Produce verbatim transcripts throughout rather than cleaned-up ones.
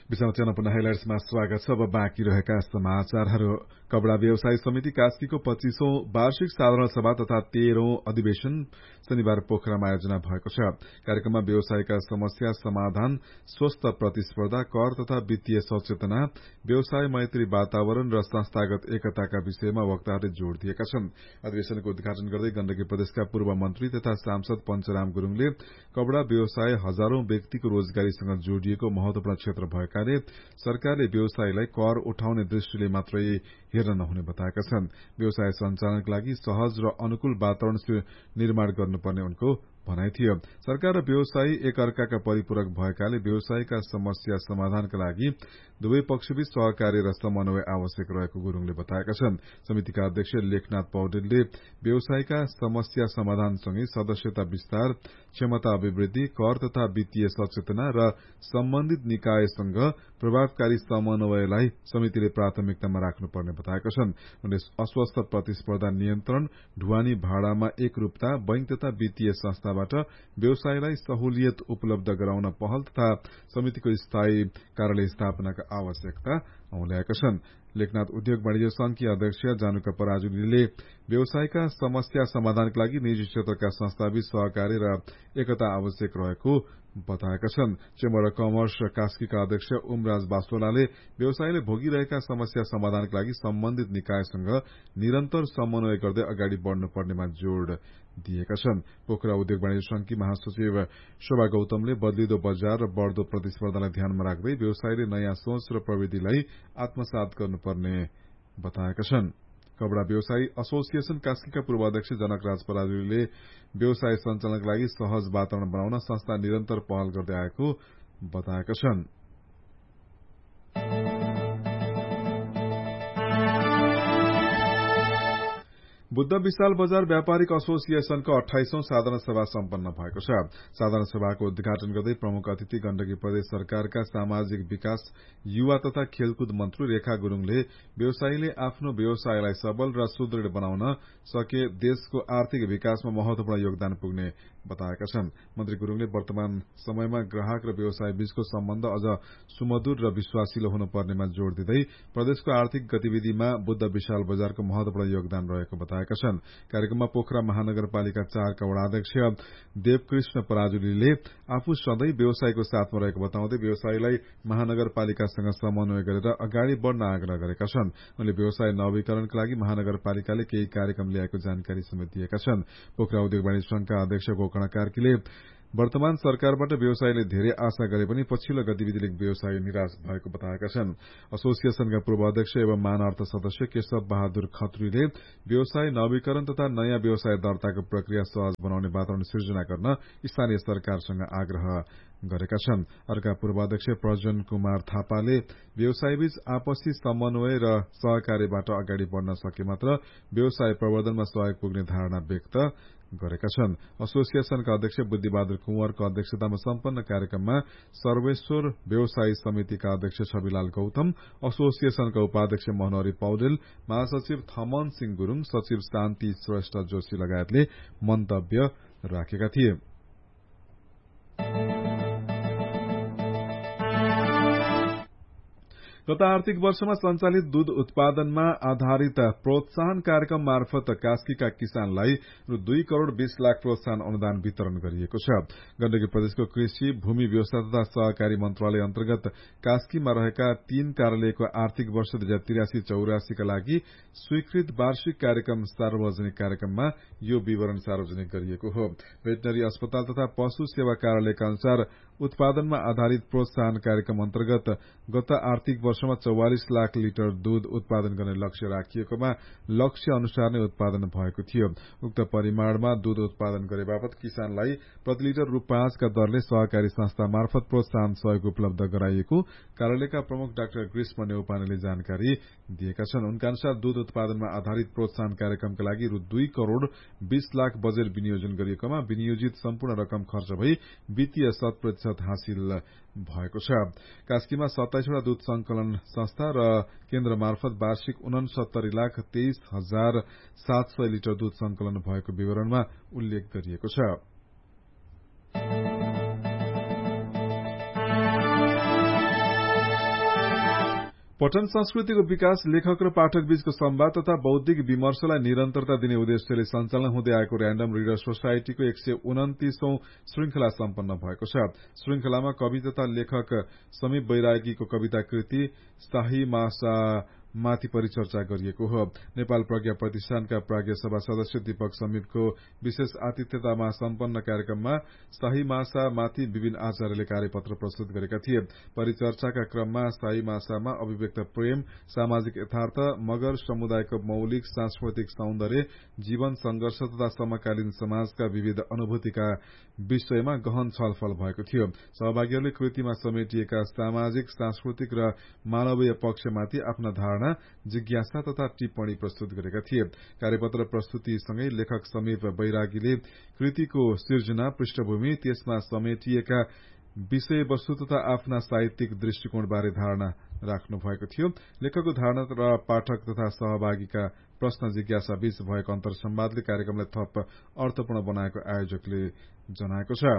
विषम च्यानल हाइलाइट्समा स्वागत छ। अब बाँकी रहेका समाचारहरू। कपड़ा व्यवसाय समिति कास्कीको पच्चीसौं वार्षिक साधारण सभा तथा तेह्रौं अधिवेशन शनिबार पोखरामा आयोजना भएको छ। कार्यक्रममा व्यवसायका समस्या समाधान, स्वस्थ प्रतिस्पर्धा, कर तथा वित्तीय सचेतना, व्यवसाय मैत्री वातावरण र संस्थागत एकताका विषयमा वक्ताहरूले जोड़ दिएका छन्। अधिवेशनको उद्घाटन गर्दै गण्डकी प्रदेशका पूर्व मन्त्री तथा सांसद पञ्चराम गुरूङले कपड़ा व्यवसाय हजारौं व्यक्तिको रोजगारीसँग जोडिएको महत्वपूर्ण क्षेत्र भएकाले सरकारले व्यवसायलाई कर उठाउने दृष्टिले मात्रै हेर्न नहुने बताएका छन्। व्यवसाय सञ्चालनका लागि सहज र अनुकूल वातावरण निर्माण गर्नुपर्ने उनको भनाइ थियो। सरकार र व्यवसायी एक अर्काका परिपूरक भएकाले व्यवसायका समस्या समाधानका लागि दुवै पक्षबीच सहकार्य र समन्वय आवश्यक रहेको गुरूङले बताएका छन्। समितिका अध्यक्ष लेखनाथ पौडेलले व्यवसायका समस्या समाधानसँगै सदस्यता विस्तार, क्षमता अभिवृद्धि, कर तथा वित्तीय सचेतना र सम्बन्धित निकायसँग प्रभावकारी समन्वयलाई समितिले प्राथमिकतामा राख्नुपर्ने बताएका छन्। उनले अस्वस्थ प्रतिस्पर्धा नियन्त्रण, ढुवानी भाडामा एकरूपता, बैंक तथा वित्तीय संस्थाबाट व्यवसायलाई सहुलियत उपलब्ध गराउन पहल तथा समितिको स्थायी कार्यालय स्थापनाका आवश्यकता औल्याएका छन्। लेखनाथ उद्योग वाणिज्य संघकी अध्यक्ष जानुका पराजुलीले व्यवसायका समस्या समाधानका लागि निजी क्षेत्रका संस्थाबीच सहकार्य र एकता आवश्यक रहेको बताएका छन्। चेम्बर अफ कमर्स कास्कीका अध्यक्ष उमराज बास्टोलाले व्यवसायले भोगिरहेका समस्या समाधानका लागि सम्बन्धित निकायसँग निरन्तर समन्वय गर्दै अगाडि बढ़नुपर्नेमा जोड़ दिएका छन्। पोखरा उद्योग वाणिज्य संघकी महासचिव शोभा गौतमले बदलिदो बजार र बढ़दो प्रतिस्पर्धालाई ध्यानमा राख्दै व्यवसायले नयाँ सोच र प्रविधिलाई आत्मसात गर्नुपर्ने बताएका छन्। कपड़ा व्यवसायी एसोसिएशन कास्कीका पूर्व अध्यक्ष जनकराज पराजुलीले व्यवसाय सञ्चालनका लागि सहज वातावरण बनाउन संस्था निरन्तर पहल गर्दै आएको बताएका छन्। बुद्ध विशाल बजार व्यापारिक एसोसिएशनको अठाइसौं साधारण सभा सम्पन्न भएको छ। साधारण सभाको उद्घाटन गर्दै प्रमुख अतिथि गण्डकी प्रदेश सरकारका सामाजिक विकास, युवा तथा खेलकुद मन्त्री रेखा गुरूङले व्यवसायीले आफ्नो व्यवसायलाई सबल र सुदृढ़ बनाउन सके देशको आर्थिक विकासमा महत्वपूर्ण योगदान पुग्ने बताएका छन्। मन्त्री गुरूङले वर्तमान समयमा ग्राहक र व्यवसाय बीचको सम्बन्ध अझ सुमधुर र विश्वासिलो हुनुपर्नेमा जोड़ दिँदै प्रदेशको आर्थिक गतिविधिमा बुद्ध विशाल बजारको महत्वपूर्ण योगदान रहेको बताएका छन्। कार्यक्रममा पोखरा महानगरपालिका चारका वडाध्यक्ष देवकृष्ण पराजुलीले आफू सधैँ व्यवसायको साथमा रहेको बताउँदै व्यवसायीलाई महानगरपालिकासँग समन्वय गरेर अगाडि बढ़न आग्रह गरेका छन्। उनले व्यवसाय नवीकरणका लागि महानगरपालिकाले केही कार्यक्रम ल्याएको जानकारी समेत दिएका छन्। पोखरा उद्योग वाणिज्य संघका अध्यक्ष गोकर्ण कार्कीले वर्तमान सरकारबाट व्यवसायले धेरै आशा गरे पनि पछिल्लो गतिविधिले व्यवसाय निराश भएको बताएका छन्। एसोसिएशनका पूर्व अध्यक्ष एवं मानार्थ सदस्य केशव बहादुर खत्रीले व्यवसाय नवीकरण तथा नयाँ व्यवसाय दर्ताको प्रक्रिया सहज बनाउने वातावरण सिर्जना गर्न स्थानीय सरकारसँग आग्रह गरेका छन्। अर्का पूर्व अध्यक्ष प्रजन कुमार थापाले व्यवसायबीच आपसी समन्वय र सहकार्यबाट अगाडि बढ़न सके मात्र व्यवसाय प्रवर्धनमा सहयोग पुग्ने धारणा व्यक्त गरेका छन्। एसोसिएशनका अध्यक्ष बुद्धिबहादुर कुंवरको अध्यक्षतामा सम्पन्न कार्यक्रममा सर्वेश्वर व्यवसायी समितिका अध्यक्ष छविलाल गौतम, एसोसिएशनका उपाध्यक्ष मनोहरी पौडेल, महासचिव थमन सिंह गुरूङ, सचिव शान्ति श्रेष्ठ जोशी लगायतले मन्तव्य राखेका थिए। गत आर्थिक वर्षमा सञ्चालित दूध उत्पादनमा आधारित प्रोत्साहन कार्यक्रम मार्फत कास्कीका किसानलाई रु दुई करोड़ बीस लाख प्रोत्साहन अनुदान वितरण गरिएको छ। गण्डकी प्रदेशको कृषि, भूमि व्यवस्था तथा सहकारी मन्त्रालय अन्तर्गत कास्कीमा रहेका तीन कार्यालयको आर्थिक वर्ष दुई हजार त्रियासी चौरासीका लागि स्वीकृत वार्षिक कार्यक्रम सार्वजनिक कार्यक्रममा यो विवरण सार्वजनिक गरिएको हो। भेटनरी अस्पताल तथा पशु सेवा कार्यालयका अनुसार उत्पादनमा आधारित प्रोत्साहन कार्यक्रम अन्तर्गत गत आर्थिक वर्षमा चौवालिस लाख लिटर दूध उत्पादन गर्ने लक्ष्य राखिएकोमा लक्ष्य अनुसार नै उत्पादन भएको थियो। उक्त परिमाणमा दूध उत्पादन गरे बापत किसानलाई प्रति लिटर रु पाँचका दरले सहकारी संस्था मार्फत प्रोत्साहन सहयोग उपलब्ध गराइएको कार्यालयका प्रमुख डाक्टर ग्रीष्म नेउपानेले जानकारी दिएका छन्। उनका अनुसार दूध उत्पादनमा आधारित प्रोत्साहन कार्यक्रमका लागि रु दुई करोड़ बीस लाख बजेट विनियोजन गरिएकोमा विनियोजित सम्पूर्ण रकम खर्च भई वित्तीय शत प्रतिशत हासिल भएको छ। कास्कीमा सत्ताइसवटा दूध संकलन संस्था र केन्द्र मार्फत वार्षिक उनसत्तरी लाख तेइस हजार सात सय लिटर दूध संकलन भएको विवरणमा उल्लेख गरिएको छ। पठन संस्कृतिको विकास, लेखक र पाठक बीचको संवाद तथा बौद्धिक विमर्शलाई निरन्तरता दिने उद्देश्यले सञ्चालन हुँदै आएको र्यान्डम रिडर सोसाइटीको एक सय उन्तिसौं श्रृंखला सम्पन्न भएको छ। श्रृंखलामा कवि तथा लेखक समीप बैरागीको कविता कृति शाही मासा माथि परिचर्चा गरिएको हो। नेपाल प्रज्ञा प्रतिष्ठानका प्राज्ञ सभा सदस्य दीपक समीपको विशेष आतिथ्यतामा सम्पन्न कार्यक्रममा शाही मासा माथि विभिन्न आचार्यले कार्यपत्र प्रस्तुत गरेका थिए। परिचर्चाका क्रममा शाही मासामा अभिव्यक्त प्रेम, सामाजिक यथार्थ, मगर समुदायको मौलिक सांस्कृतिक सौन्दर्य, जीवन संघर्ष तथा समकालीन समाजका विविध अनुभूतिका विषयमा गहन छलफल भएको थियो। सहभागीहरूले कृतिमा समेटिएका सामाजिक, सांस्कृतिक र मानवीय पक्षमाथि आफ्ना धारणा, जिज्ञासा तथा टिप्पणी प्रस्तुत गरेका थिए। कार्यपत्र प्रस्तुतिसँगै लेखक समीप बैरागीले कृतिको सिर्जना, पृष्ठभूमि, त्यसमा समेटिएका विषयवस्तु तथा आफ्ना साहित्यिक दृष्टिकोणबारे धारणा राख्नु भएको थियो। लेखकको धारणा र पाठक तथा सहभागीका प्रश्न जिज्ञासा बीच भएको अन्तर्संवादले कार्यक्रमलाई थप अर्थपूर्ण बनाएको आयोजकले जनाएको छ।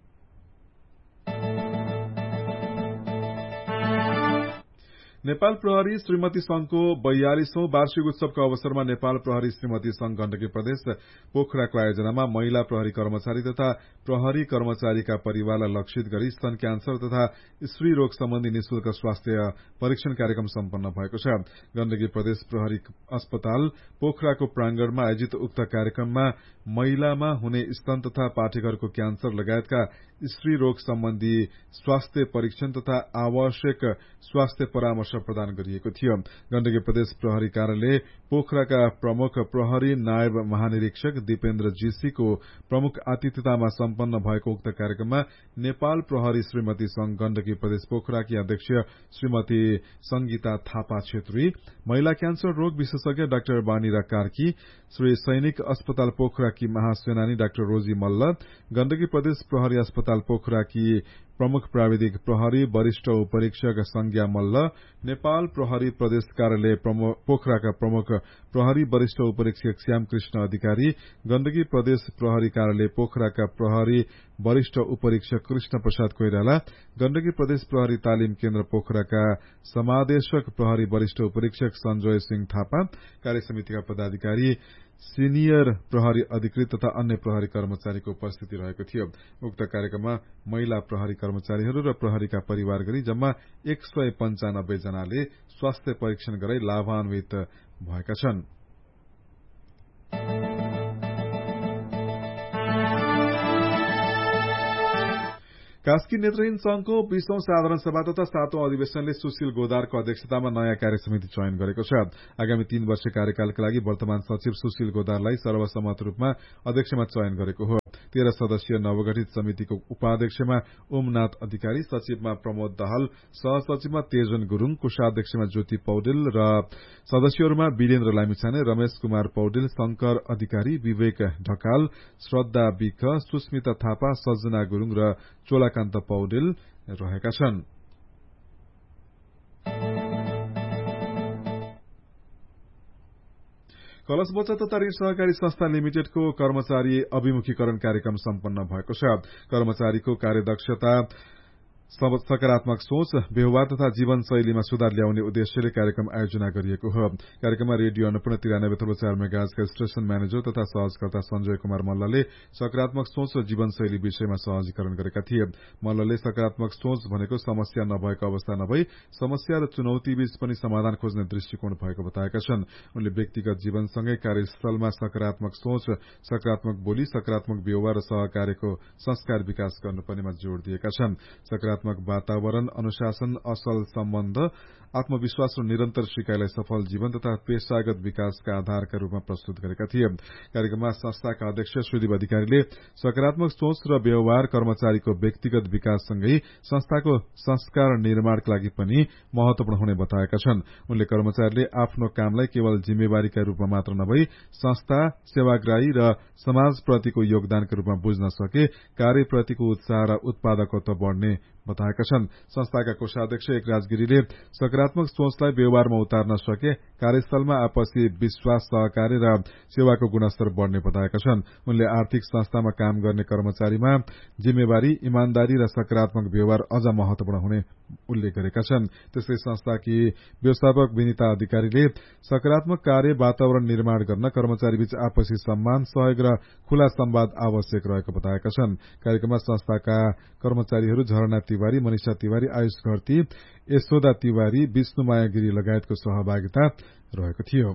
नेपाल प्रहरी श्रीमती संघको बयालीसौं वार्षिक उत्सवको अवसरमा नेपाल प्रहरी श्रीमती संघ गण्डकी प्रदेश पोखराको आयोजनामा महिला प्रहरी कर्मचारी तथा प्रहरी कर्मचारीका परिवारलाई लक्षित गरी स्तन क्यान्सर तथा स्त्री रोग सम्बन्धी निशुल्क स्वास्थ्य परीक्षण कार्यक्रम सम्पन्न भएको छ। गण्डकी प्रदेश प्रहरी अस्पताल पोखराको प्रांगणमा आयोजित उक्त कार्यक्रममा महिलामा हुने स्तन तथा पाठेघरको क्यान्सर लगायतका स्त्री रोग सम्बन्धी स्वास्थ्य परीक्षण तथा आवश्यक स्वास्थ्य परामर्श प्रदान गरिएको थियो। गण्डकी प्रदेश प्रहरी कार्यालय पोखराका प्रमुख प्रहरी नायब महानिरीक्षक दीपेन्द्र जीसीको प्रमुख आतिथ्यतामा सम्पन्न भएको उक्त कार्यक्रममा नेपाल प्रहरी श्रीमती संघ गण्डकी प्रदेश पोखराकी अध्यक्ष श्रीमती संगीता थापा छेत्री, महिला क्यान्सर रोग विशेषज्ञ डाक्टर बानिरा कार्की, श्री सैनिक अस्पताल पोखराकी महासेनानी डाक्टर रोजी मल्ल, गण्डकी प्रदेश प्रहरी अस्पताल पोखराकी प्रमुख प्राविधिक प्रहरी वरिष्ठ उपरीक्षक संज्ञा मल्ल, नेपाल प्रहरी प्रदेश कार्यालय पोखराका प्रमुख प्रहरी वरिष्ठ उपरीक्षक श्याम कृष्ण अधिकारी, गण्डकी प्रदेश प्रहरी कार्यालय पोखराका प्रहरी वरिष्ठ उपरीक्षक कृष्ण प्रसाद कोइराला, गण्डकी प्रदेश प्रहरी तालिम केन्द्र पोखराका समादेशक प्रहरी वरिष्ठ उपरीक्षक संजय सिंह थापा, कार्य समितिका पदाधिकारी, सिनियर प्रहरी अधिकृत तथा अन्य प्रहरी कर्मचारीको उपस्थिति रहेको थियो। उक्त कार्यक्रममा महिला प्रहरी कर्मचारीहरू र प्रहरीका परिवार गरी जम्मा एक सय पञ्चानब्बे जनाले स्वास्थ्य परीक्षण गराई लाभान्वित भएका छन्। कास्की नेत्रहीन संघको बीसौं साधारण सभा तथा सातौं अधिवेशनले सुशील गोदारको अध्यक्षतामा नयाँ कार्य समिति चयन गरेको छ। आगामी तीन वर्ष कार्यकालका लागि वर्तमान सचिव सुशील गोदारलाई सर्वसम्मत रूपमा अध्यक्षमा चयन गरेको हो। तेह्र सदस्यीय नवगठित समितिको उपाध्यक्षमा ओमनाथ अधिकारी, सचिवमा प्रमोद दाहाल, सहसचिवमा तेजन गुरूङ, कोषाध्यक्षमा ज्योति पौडेल र सदस्यहरूमा वीरेन्द्र लामिछाने, रमेश कुमार पौडेल, शंकर अधिकारी, विवेक ढकाल, श्रद्धा विक, सुस्मिता थापा, सजना गुरूङ र चोलाकान्त पौडेल रहेका छन्। कलश बचत तथा ऋण सहकारी संस्था लिमिटेडको कर्मचारी अभिमुखीकरण कार्यक्रम सम्पन्न भएको छ। कर्मचारीको कार्यदक्षता, सकारात्मक सोच, व्यवहार तथा जीवनशैलीमा सुधार ल्याउने उद्देश्यले कार्यक्रम आयोजना गरिएको हो। कार्यक्रममा रेडियो अन्नपूर्ण तिरानब्बे थप्लो चार मेगाहर्जका स्टेशन म्यानेजर तथा सहजकर्ता संजय कुमार मल्लले सकारात्मक सोच र जीवनशैली विषयमा सहजीकरण गरेका थिए। मल्लले सकारात्मक सोच भनेको समस्या नभएको अवस्था नभई समस्या र चुनौती बीच पनि समाधान खोज्ने दृष्टिकोण भएको बताएका छन्। उनले व्यक्तिगत जीवनसँगै कार्यस्थलमा सकारात्मक सोच, सकारात्मक बोली, सकारात्मक व्यवहार र सहकार्यको संस्कार विकास गर्नुपर्नेमा जोड़ दिएका छन्। सकारात्मक वातावरण, अनुशासन, असल सम्बन्ध, आत्मविश्वास र निरन्तर सिकाइलाई सफल जीवन तथा पेशागत विकासका आधारका रूपमा प्रस्तुत गरेका थिए। कार्यक्रममा संस्थाका अध्यक्ष सुदीप अधिकारीले सकारात्मक सोच र व्यवहार कर्मचारीको व्यक्तिगत विकाससँगै संस्थाको संस्कार निर्माणका लागि पनि महत्वपूर्ण हुने बताएका छन्। उनले कर्मचारीले आफ्नो कामलाई केवल जिम्मेवारीका रूपमा मात्र नभई संस्था, सेवाग्राही र समाजप्रतिको योगदानका रूपमा बुझ्न सके कार्यप्रतिको उत्साह र उत्पादकत्व बढ़ने बताएका छन्। संस्थाका कोषाध्यक्ष एकराज गिरीले सकारात्मक सोचलाई व्यवहारमा उतार्न सके कार्यस्थलमा आपसी विश्वास, सहकार्य र सेवाको गुणस्तर बढ़ने बताएका छन्। उनले आर्थिक संस्थामा काम गर्ने कर्मचारीमा जिम्मेवारी, इमानदारी र सकारात्मक व्यवहार अझ महत्वपूर्ण हुने उल्लेख गरेका छन्। त्यसै संस्थाकी व्यवस्थापक विनिता अधिकारीले सकारात्मक कार्य वातावरण निर्माण गर्न कर्मचारीबीच आपसी सम्मान, सहयोग र खुला संवाद आवश्यक रहेको बताएका छन्। कार्यक्रममा संस्थाका कर्मचारीहरू झरना तिवारी, मनिषा तिवारी, आयुष घरती, यशोदा तिवारी, विष्णुमाया गिरी लगायतको सहभागिता रहेको थियो।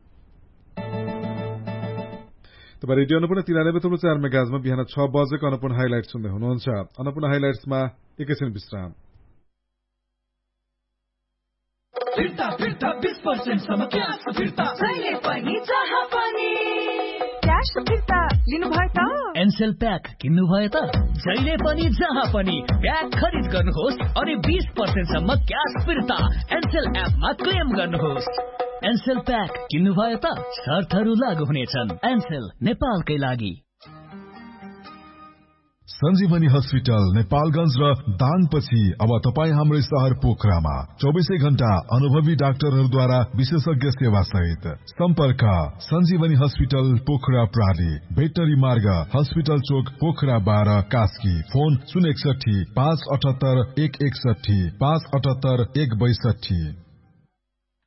तपाईँ रेडियो अन्नपूर्ण तिरानब्बे तब्लो चार मेगाजमा बिहान छ बजेको अन्नपूर्ण हाइलाइट सुन्दै हुनुहुन्छ। अन्नपूर्ण हाइलाइट्समा एकैछिन विश्राम। फिर्ता फिर्ता बीस पर्सेन्टसम्म क्यास फिर्ता जहिले पनि जहाँ पनि क्यास फिर्ता लिनुभयो त एनसेल प्याक किन्नुभयो त जहिले पनि जहाँ पनि प्याक खरिद गर्नुहोस् अनि बीस पर्सेन्टसम्म क्यास फिर्ता एनसेल एपमा क्लेम गर्नुहोस्। एनसेल प्याक किन्नुभयो त शर्तहरू लागू हुनेछन्। एनसेल नेपालकै लागि। सञ्जीवनी हस्पिटल नेपालगञ्ज र दाङपछि अब तपाईँ हाम्रै शहर पोखरामा चौबिसै घण्टा अनुभवी डाक्टरहरूद्वारा विशेषज्ञ सेवा सहित। सम्पर्क सञ्जीवनी हस्पिटल पोखरा प्राली, भेटनरी मार्ग, हस्पिटल चोक, पोखरा बाह्र, कास्की। फोन शून्य एकसठी पाँच अठहत्तर एक एकसठी पाँच अठहत्तर एक बैसठी।